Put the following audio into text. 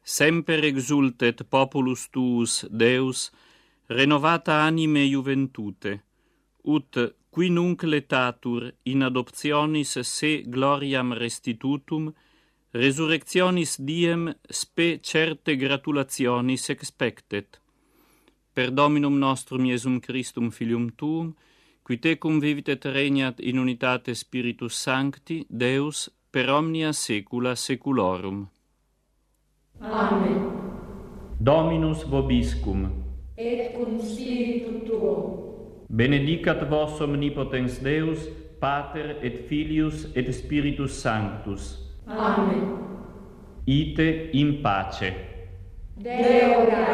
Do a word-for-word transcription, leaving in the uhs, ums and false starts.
semper exultet populus tuus, Deus, renovata anime juventute, ut qui nunc letatur in adoptionis se gloriam restitutum, resurrectionis diem spe certe gratulationis expectet. Per Dominum nostrum Iesum Christum Filium Tuum, qui tecum vivit et regnat in unitate Spiritus Sancti, Deus, per omnia saecula saeculorum. Amen. Dominus vobiscum. Et cum spiritu tuo. Benedicat vos omnipotens Deus, Pater et Filius et Spiritus Sanctus. Amen. Ite in pace. Deo